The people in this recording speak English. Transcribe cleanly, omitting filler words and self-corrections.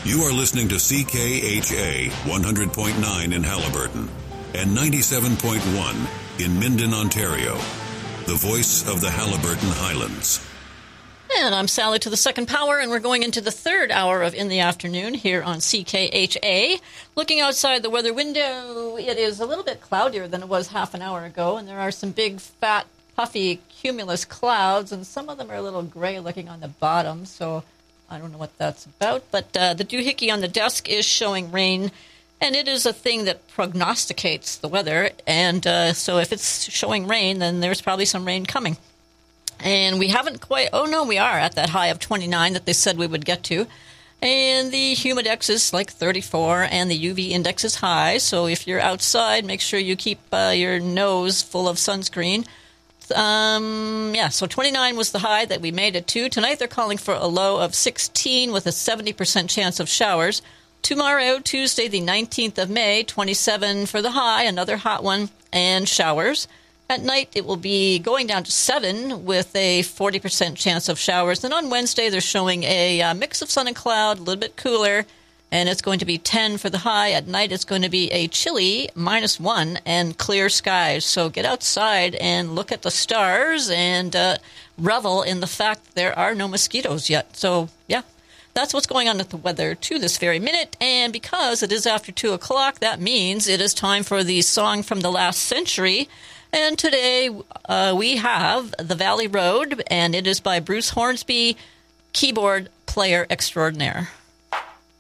You are listening to CKHA 100.9 in Haliburton and 97.1 in Minden, Ontario. The voice of the Haliburton Highlands. And I'm Sally to the second power, and we're going into the third hour of In the Afternoon here on CKHA. Looking outside the weather window, it is a little bit cloudier than it was half an hour ago, and there are some big, fat, puffy cumulus clouds, and some of them are a little gray looking on the bottom, so I don't know what that's about. But the doohickey on the desk is showing rain, and it is a thing that prognosticates the weather, and so if it's showing rain, then there's probably some rain coming. And we haven't quite, we are at that high of 29 that they said we would get to. And the humidex is like 34, and the UV index is high. So if you're outside, make sure you keep your nose full of sunscreen. So 29 was the high that we made it to. Tonight they're calling for a low of 16 with a 70% chance of showers. Tomorrow, Tuesday, the 19th of May, 27 for the high, another hot one, and showers. At night, it will be going down to 7 with a 40% chance of showers. And on Wednesday, they're showing a mix of sun and cloud, a little bit cooler, and it's going to be 10 for the high. At night, it's going to be a chilly -1 and clear skies. So get outside and look at the stars and revel in the fact that there are no mosquitoes yet. So, yeah, that's what's going on with the weather to this very minute. And because it is after 2 o'clock, that means it is time for the song from the last century. And today we have The Valley Road, and it is by Bruce Hornsby, keyboard player extraordinaire.